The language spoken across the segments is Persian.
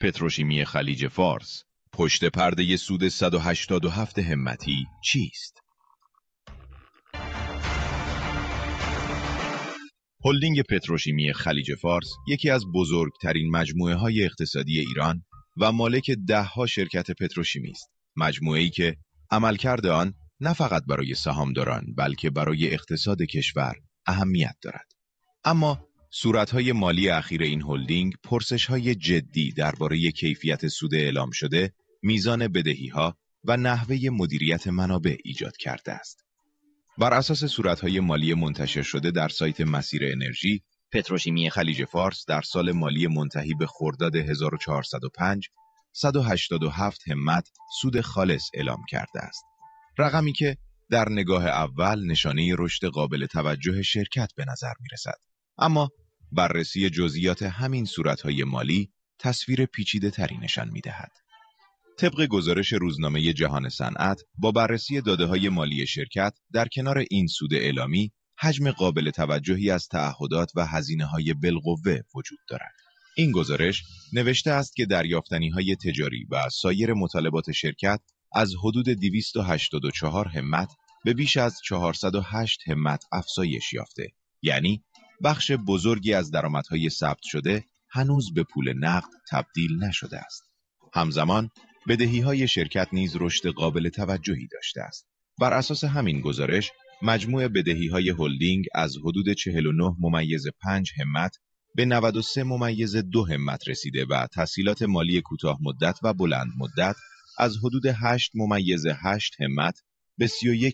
پتروشیمی خلیج فارس، پشت پرده سود 187 همتی چیست؟ هلدینگ پتروشیمی خلیج فارس یکی از بزرگترین مجموعه‌های اقتصادی ایران و مالک ده‌ها شرکت پتروشیمی است. مجموعه‌ای که عملکرد آن نه فقط برای سهامداران بلکه برای اقتصاد کشور اهمیت دارد. اما صورت‌های مالی اخیر این هلدینگ پرسش‌های جدی درباره کیفیت سود اعلام شده، میزان بدهی‌ها و نحوه مدیریت منابع ایجاد کرده است. بر اساس صورت‌های مالی منتشر شده در سایت مسیر انرژی، پتروشیمی خلیج فارس در سال مالی منتهی به خرداد 1405 187 همت سود خالص اعلام کرده است. رقمی که در نگاه اول نشانه رشد قابل توجه شرکت به نظر می‌رسد. اما بررسی جزئیات همین صورت‌های مالی تصویر پیچیده‌تری نشان می‌دهد. طبق گزارش روزنامه جهان صنعت، با بررسی داده‌های مالی شرکت در کنار این سود اعلامی، حجم قابل توجهی از تعهدات و هزینه‌های بالقوه وجود دارد. این گزارش نوشته است که دریافتنی‌های تجاری و سایر مطالبات شرکت از حدود 284 همت به بیش از 408 همت افزایش یافته. یعنی بخش بزرگی از درآمدهای ثبت شده هنوز به پول نقد تبدیل نشده است. همزمان بدهی‌های شرکت نیز رشد قابل توجهی داشته است. بر اساس همین گزارش، مجموع بدهی‌های هلدینگ از حدود 49.5 همت به 93.2 همت رسیده و تسهیلات مالی کوتاه مدت و بلند مدت از حدود 8.8 همت به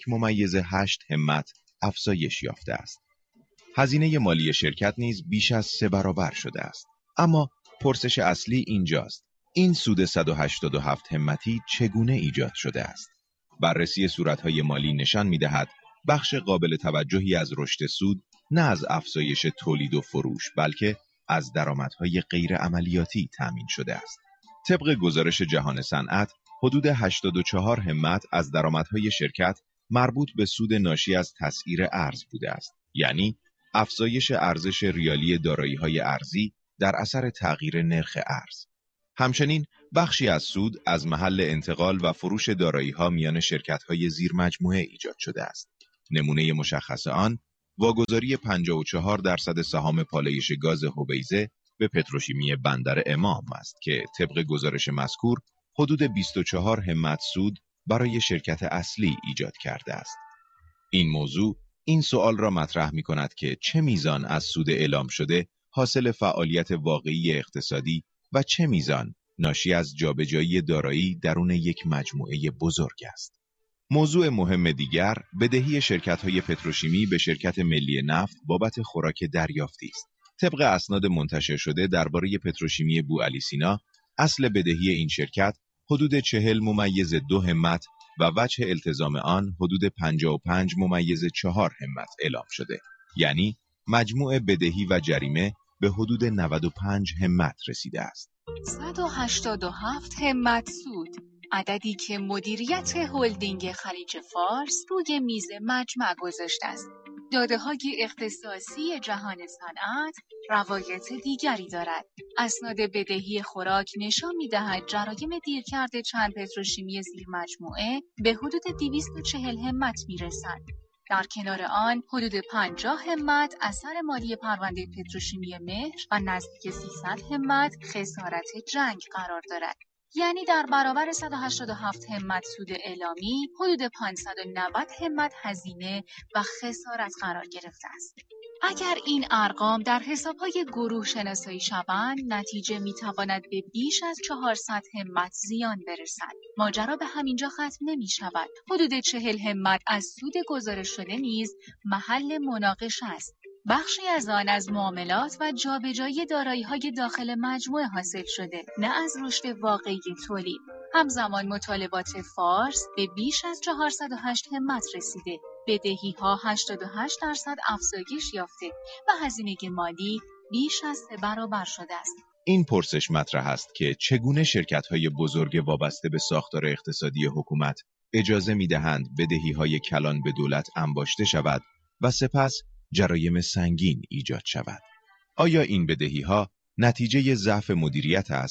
31.8 همت افزایش یافته است. هزینه مالی شرکت نیز بیش از 3 برابر شده است. اما پرسش اصلی اینجاست: این سود 187 همتی چگونه ایجاد شده است؟ بررسی صورت‌های مالی نشان می‌دهد بخش قابل توجهی از رشد سود نه از افزایش تولید و فروش بلکه از درآمدهای غیر عملیاتی تامین شده است. طبق گزارش جهان صنعت، حدود 84 همت از درآمدهای شرکت مربوط به سود ناشی از تسعیر ارز بوده است. یعنی افزایش ارزش ریالی دارایی‌های ارزی در اثر تغییر نرخ ارز. همچنین بخشی از سود از محل انتقال و فروش دارایی‌ها میان شرکت‌های زیر مجموعه ایجاد شده است. نمونه مشخص آن واگذاری 54% سهام پالایش گاز حبیزه به پتروشیمی بندر امام است که طبق گزارش مذکور حدود 24 همت سود برای شرکت اصلی ایجاد کرده است. این موضوع این سوال را مطرح می‌کند که چه میزان از سود اعلام شده حاصل فعالیت واقعی اقتصادی و چه میزان ناشی از جابجایی دارایی درون یک مجموعه بزرگ است. موضوع مهم دیگر بدهی شرکت‌های پتروشیمی به شرکت ملی نفت بابت خوراک دریافتی است. طبق اسناد منتشر شده درباره پتروشیمی بوعلی سینا، اصل بدهی این شرکت حدود 40.2 همت و وجه التزام آن حدود 55.4 همت اعلام شده. یعنی مجموع بدهی و جریمه به حدود 95 همت رسیده است. 187 همت سود، عددی که مدیریت هلدینگ خلیج فارس روی میز مجمع گذاشته است. داده‌های اختصاصی جهان صنعت روایت دیگری دارد. اسناد بدهی خوراک نشان می‌دهد جرایم دیرکرد چند پتروشیمی زیر مجموعه به حدود 240 همت می‌رسد. در کنار آن حدود 50 همت اثر مالی پرونده پتروشیمی مهر و نزدیک 300 همت خسارت جنگ قرار دارد. یعنی در برابر 187 همت سود اعلامی حدود 590 همت هزینه و خسارت قرار گرفته است. اگر این ارقام در حساب‌های گروه شناسایی شوند، نتیجه می‌تواند به بیش از 400 همت زیان برسد. ماجرا به همینجا ختم نمی‌شود. حدود 40 همت از سود گزارش شده نیز محل مناقشه است. بخشی از آن از معاملات و جابجایی دارایی‌های داخل مجموعه حاصل شده، نه از رشد واقعی تولید. همزمان مطالبات فارس به بیش از 408 همت رسیده، بدهی‌ها 88% افزایش یافته و هزینه مالی بیش از 3 برابر شده است. این پرسش مطرح است که چگونه شرکت‌های بزرگ وابسته به ساختار اقتصادی حکومت اجازه می‌دهند بدهی‌های کلان به دولت انباشته شود و سپس جرایم سنگین ایجاد شود. آیا این بدهی‌ها نتیجه ضعف مدیریت است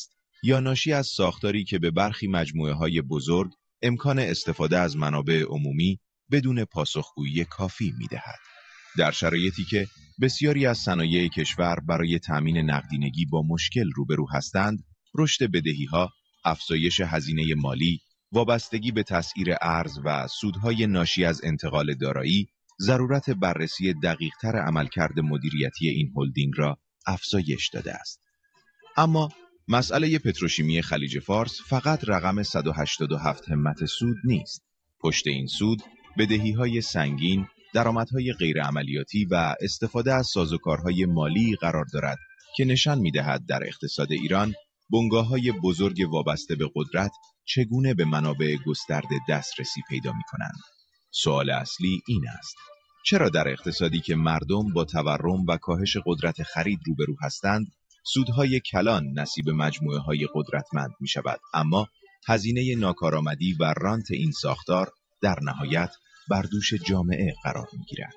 یا ناشی از ساختاری که به برخی مجموعه‌های بزرگ امکان استفاده از منابع عمومی بدون پاسخگویی کافی می‌دهد. در شرایطی که بسیاری از صنایع کشور برای تأمین نقدینگی با مشکل روبرو هستند، رشد بدهی‌ها، افزایش هزینه مالی، وابستگی به تسعیر ارز و سودهای ناشی از انتقال دارایی، ضرورت بررسی دقیق‌تر عملکرد مدیریتی این هلدینگ را افزایش داده است. اما مسئله پتروشیمی خلیج فارس فقط رقم 187 همت سود نیست. پشت این سود بدهی‌های سنگین، درآمدهای غیرعملیاتی و استفاده از سازوکارهای مالی قرار دارد که نشان می‌دهد در اقتصاد ایران بنگاه‌های بزرگ وابسته به قدرت چگونه به منابع گسترده دسترسی پیدا می‌کنند. سوال اصلی این است: چرا در اقتصادی که مردم با تورم و کاهش قدرت خرید روبرو هستند، سودهای کلان نصیب مجموعه‌های قدرتمند می‌شود، اما هزینه ناکارآمدی و رانت این ساختار در نهایت بر دوش جامعه قرار می‌گیرد؟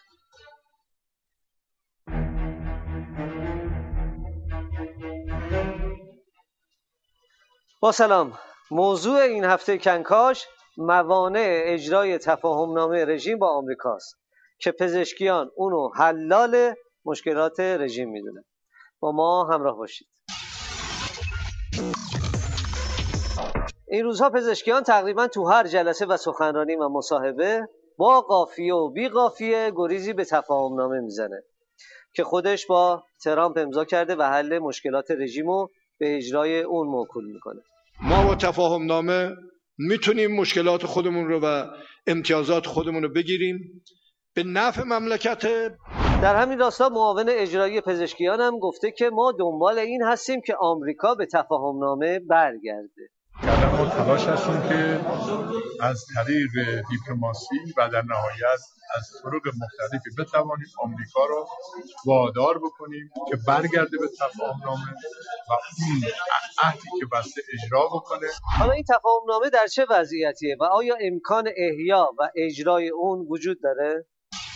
با سلام. موضوع این هفته کنکاش موانع اجرای تفاهمنامه رژیم با آمریکاست که پزشکیان اونو حلال مشکلات رژیم میدونن. با ما همراه باشید. این روزها پزشکیان تقریبا تو هر جلسه و سخنرانی و مصاحبه با قافیه و بی قافیه گریزی به تفاهمنامه میزنه که خودش با ترامپ امضا کرده و حل مشکلات رژیمو به اجرای اون موکول میکنه. ما با تفاهمنامه میتونیم مشکلات خودمون رو و امتیازات خودمون رو بگیریم به نفع مملکت. در همین راستا معاون اجرایی پزشکیان هم گفته که ما دنبال این هستیم که آمریکا به تفاهمنامه برگرده. ما تلاش هستیم که از طریق دیپلماسی و در نهایت از طرق مختلفی بتوانیم آمریکا رو وادار بکنیم که برگرده به تفاهمنامه و اون عهدی که بسته اجرا بکنه. حالا این تفاهمنامه در چه وضعیتیه و آیا امکان احیا و اجرای اون وجود داره؟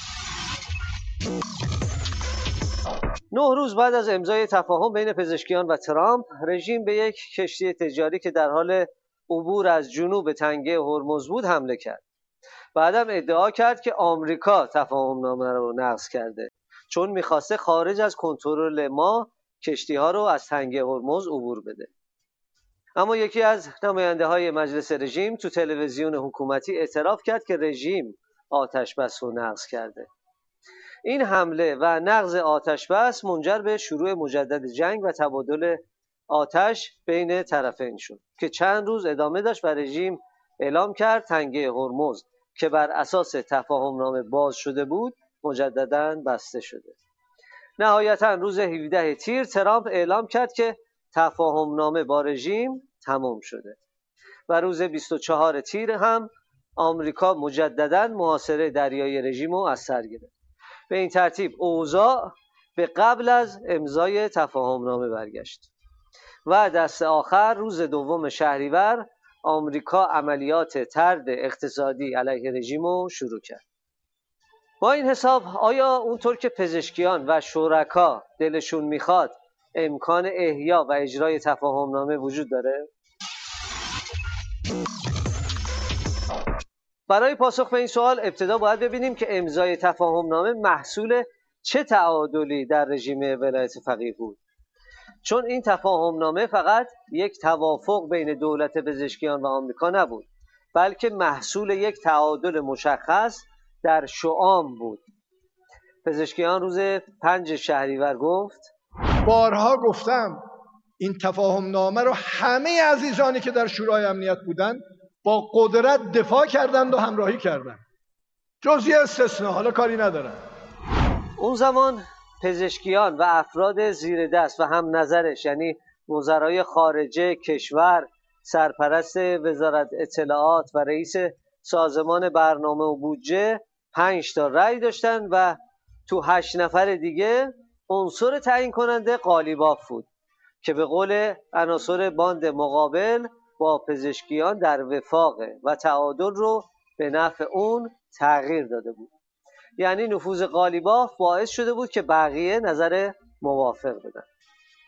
9 روز بعد از امضای تفاهم بین پزشکیان و ترامپ، رژیم به یک کشتی تجاری که در حال عبور از جنوب تنگه هرمز بود حمله کرد. بعدم ادعا کرد که آمریکا تفاهمنامه رو نقض کرده چون میخواسته خارج از کنترل ما کشتی‌ها رو از تنگه هرمز عبور بده. اما یکی از نماینده‌های مجلس رژیم تو تلویزیون حکومتی اعتراف کرد که رژیم آتش‌بس رو نقض کرده. این حمله و نقض آتش‌بس منجر به شروع مجدد جنگ و تبادل آتش بین طرفین شد که چند روز ادامه داشت و رژیم اعلام کرد تنگه هرمز که بر اساس تفاهمنامه باز شده بود مجدداً بسته شده. نهایتاً روز 17 تیر ترامپ اعلام کرد که تفاهمنامه با رژیم تمام شده و روز 24 تیر هم آمریکا مجدداً محاصره دریایی رژیم رو از سر گرفت. به این ترتیب اوضاع به قبل از امضای تفاهمنامه برگشت و دست آخر روز 2 شهریور آمریکا عملیات طرد اقتصادی علیه رژیم رو شروع کرد. با این حساب آیا اونطور که پزشکیان و شرکا دلشون میخواد امکان احیا و اجرای تفاهمنامه وجود داره؟ برای پاسخ به این سوال ابتدا باید ببینیم که امضای تفاهمنامه محصول چه تعادلی در رژیم ولایت فقیه بود. چون این تفاهمنامه فقط یک توافق بین دولت پزشکیان و آمریکا نبود، بلکه محصول یک تعادل مشخص در شؤام بود. پزشکیان روز 5 شهریور گفت: بارها گفتم این تفاهمنامه رو همه عزیزانی که در شورای امنیت بودن با قدرت دفاع کردند و همراهی کردند، جز یه استثناء، حالا کاری ندارن. اون زمان پزشکیان و افراد زیر دست و هم نظرش، یعنی وزرای خارجه کشور، سرپرست وزارت اطلاعات و رئیس سازمان برنامه و بودجه 5 تا رأی داشتن و تو 8 نفر دیگه عنصر تعیین کننده قالیباف بود که به قول عناصر باند مقابل با پزشکیان در وفاقه و تعادل رو به نفع اون تغییر داده بود. یعنی نفوذ قالیباف باعث شده بود که بقیه نظر موافق بدن.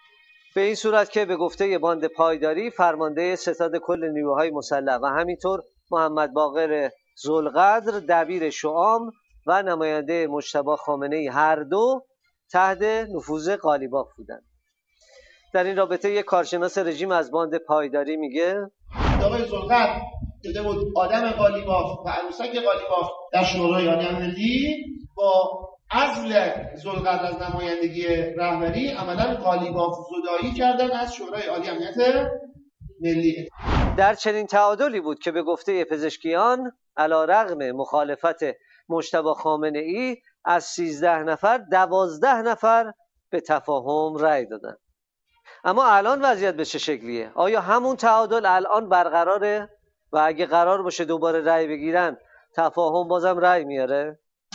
به این صورت که به گفته باند پایداری فرمانده ستاد کل نیروهای مسلح و همینطور محمد باقر ذوالقدر دبیر شعام و نماینده مجتبی خامنه‌ای هر دو تحت نفوذ قالیباف بودند. در این رابطه یک کارشناس رژیم از باند پایداری میگه آقای ذوالقدر شده بود آدم قالیباف و عروسک قالیباف در شورای عالی ملی، با عزل ذوالقدر از نمایندگی رهبری عملا قالیباف زدایی کردن از شورای عالی امنیت ملی. در چنین تعادلی بود که به گفته پزشکیان علیرغم مخالفت مجتبی خامنه‌ای از 13 نفر 12 نفر به تفاهم رأی دادند. اما الان وضعیت به چه شکلیه؟ آیا همون تعادل الان برقراره و اگه قرار باشه دوباره رأی بگیرن تفاهم بازم رأی میاره؟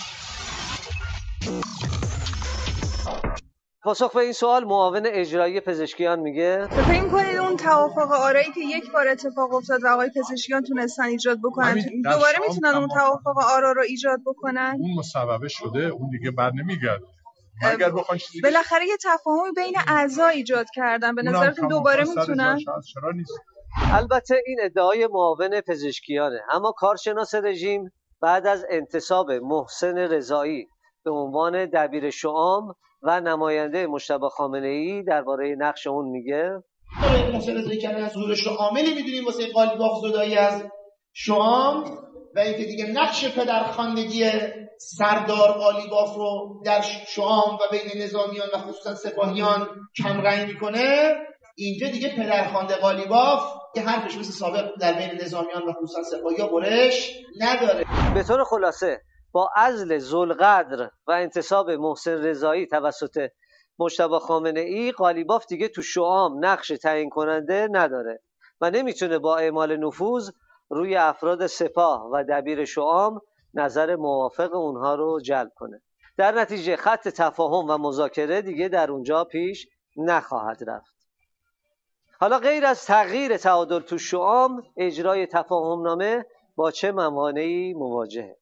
پاسخ به این سوال معاون اجرایی پزشکیان میگه فکر می‌کنید اون توافق آرایی که یک بار اتفاق افتاد و آقای پزشکیان تونستن ایجاد بکنن دوباره میتونن اون توافق آرا رو ایجاد بکنن؟ اون مصوبه شده، اون دیگه بر نمیگرده. اگر بخوان بالاخره یه تفاهمی بین اعضا ایجاد کردن، به نظرتون دوباره میتونن؟ چرا نیست؟ البته این ادعای معاون پزشکیانه، اما کارشناس رژیم بعد از انتصاب محسن رضایی به عنوان دبیر شعام و نماینده مجتبی خامنه‌ای درباره نقش اون میگه محسن رضایی کردن از ظهورش رو عاملی میدونیم واسه قالیباف زدایی از شعام و اینکه دیگه نقش پدرخواندگی سردار قالیباف رو در شعام و بین نظامیان و خصوصا سپاهیان کم رنگ میکنه. اینجا دیگه پدرخوانده قالیباف یه حرفش مثل سابق در بین نظامیان و خصوصا سپاهیان برش نداره. به طور خلاصه با عزل ذوالقدر و انتصاب محسن رضایی توسط مجتبی خامنه‌ای قالیباف دیگه تو شعام نقش تعیین کننده نداره و نمیتونه با اعمال نفوذ روی افراد سپاه و دبیر شعام نظر موافق اونها رو جلب کنه. در نتیجه خط تفاهم و مذاکره دیگه در اونجا پیش نخواهد رفت. حالا غیر از تغییر تعادل تو شعام، اجرای تفاهمنامه با چه موانعی مواجهه؟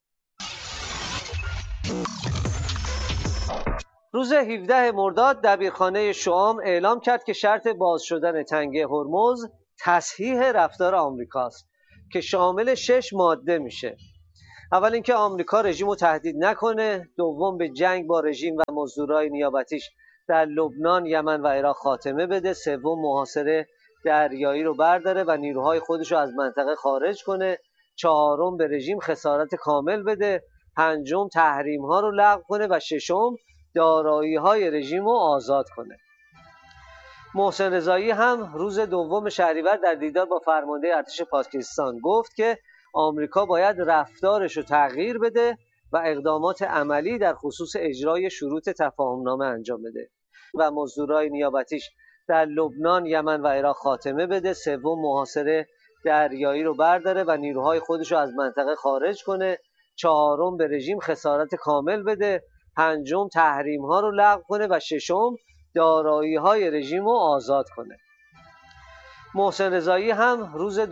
روز 17 مرداد دبیرخانه شعام اعلام کرد که شرط باز شدن تنگه هرمز تصحیح رفتار آمریکاست که شامل 6 ماده میشه. اول اینکه آمریکا رژیم رو تهدید نکنه، دوم به جنگ با رژیم و مزدورای نیابتیش در لبنان، یمن و عراق خاتمه بده، سوم محاصره دریایی رو برداره و نیروهای خودش رو از منطقه خارج کنه، چهارم به رژیم خسارت کامل بده، پنجم تحریم ها رو لغو کنه و ششم دارایی های رژیم رو آزاد کنه. محسن رضایی هم روز 2 شهریور در دیدار با فرمانده ارتش پاکستان گفت که آمریکا باید رفتارش رو تغییر بده و اقدامات عملی در خصوص اجرای شروط تفاهمنامه انجام بده و مزدورای نیابتیش در لبنان، یمن و عراق خاتمه بده، سوم محاصره دریایی رو برداره و نیروهای خودش رو از منطقه خارج کنه، چهارم به رژیم خسارت کامل بده، پنجم تحریم ها رو لغو کنه و ششم دارایی های رژیم رو آزاد کنه. محسن رضایی هم روز